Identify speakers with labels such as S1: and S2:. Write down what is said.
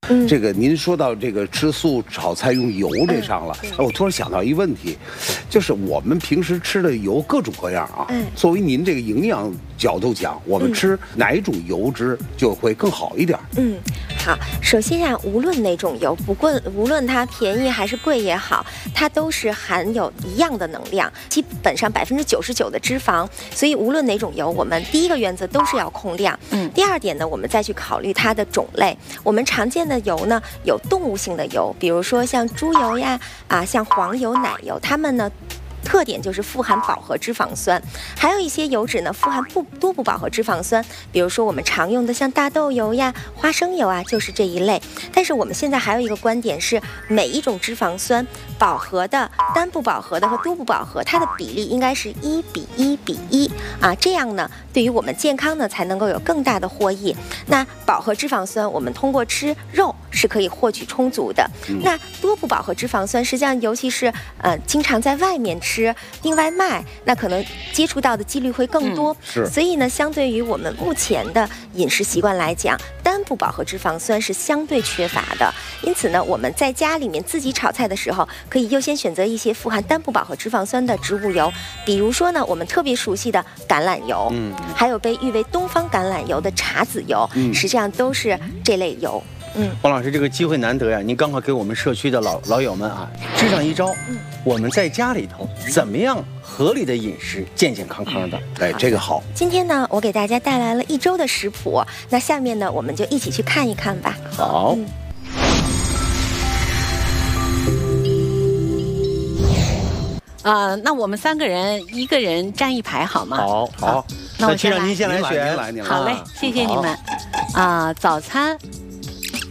S1: 这个您说到这个吃素炒菜用油这上了，我突然想到一个问题，就是我们平时吃的油各种各样啊。作为您这个营养角度讲，我们吃哪种油脂就会更好一点？
S2: 好，首先啊，无论哪种油，无论它便宜还是贵也好，它都是含有一样的能量，基本上99%的脂肪，所以无论哪种油，我们第一个原则都是要控量。第二点呢，我们再去考虑它的种类。我们常见的油呢，有动物性的油，比如说像猪油呀，像黄油、奶油，它们呢，特点就是富含饱和脂肪酸，还有一些油脂呢富含多不饱和脂肪酸，比如说我们常用的像大豆油呀、花生油啊，就是这一类。但是我们现在还有一个观点是，每一种脂肪酸，饱和的、单不饱和的和多不饱和，它的比例应该是1:1:1啊，这样呢，对于我们健康呢才能够有更大的获益。那饱和脂肪酸，我们通过吃肉是可以获取充足的。那多不饱和脂肪酸，实际上尤其是经常在外面吃订外卖，那可能接触到的几率会更多。所以呢，相对于我们目前的饮食习惯来讲，单不饱和脂肪酸是相对缺乏的。因此呢，我们在家里面自己炒菜的时候，可以优先选择一些富含单不饱和脂肪酸的植物油，比如说呢，我们特别熟悉的橄榄油，还有被誉为东方橄榄油的茶籽油，实际上都是这类油。
S3: 王老师，这个机会难得呀，您刚好给我们社区的老友们啊支上一招，我们在家里头怎么样合理的饮食，健健康康的。
S1: 这个好。
S2: 今天呢，我给大家带来了1周的食谱，那下面呢，我们就一起去看一看吧。
S3: 好。
S4: 那我们3个人，一个人站一排好吗？
S3: 好。
S4: 那我先来，
S3: 您先来选。
S1: 您来。
S4: 好嘞，谢谢你们。早餐